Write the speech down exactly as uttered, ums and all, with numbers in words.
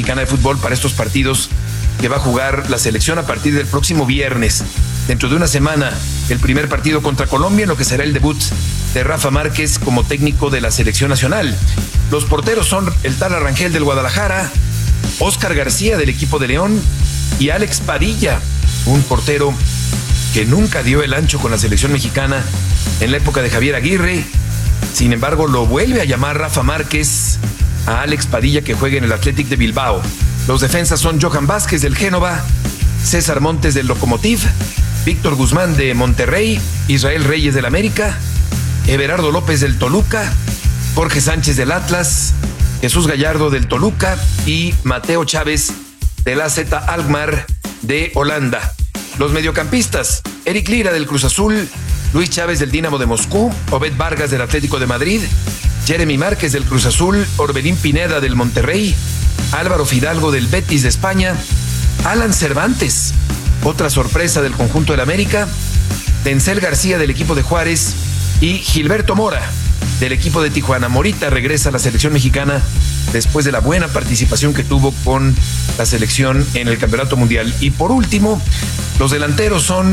Mexicana de Fútbol para estos partidos que va a jugar la selección a partir del próximo viernes. Dentro de una semana, el primer partido contra Colombia, en lo que será el debut de Rafa Márquez como técnico de la selección nacional. Los porteros son el Tala Rangel del Guadalajara, Óscar García del equipo de León y Alex Padilla, un portero que nunca dio el ancho con la selección mexicana en la época de Javier Aguirre. Sin embargo, lo vuelve a llamar Rafa Márquez a Alex Padilla, que juega en el Athletic de Bilbao. Los defensas son Johan Vázquez del Génova, César Montes del Lokomotiv, Víctor Guzmán de Monterrey, Israel Reyes del América, Everardo López del Toluca, Jorge Sánchez del Atlas, Jesús Gallardo del Toluca y Mateo Chávez del A Z Alkmaar de Holanda. Los mediocampistas: Eric Lira del Cruz Azul, Luis Chávez del Dinamo de Moscú, Obed Vargas del Atlético de Madrid, Jeremy Márquez del Cruz Azul, Orbelín Pineda del Monterrey, Álvaro Fidalgo del Betis de España, Alan Cervantes, otra sorpresa del conjunto del América, Denzel García del equipo de Juárez y Gilberto Mora del equipo de Tijuana. Morita regresa a la selección mexicana después de la buena participación que tuvo con la selección en el Campeonato Mundial. Y por último, los delanteros son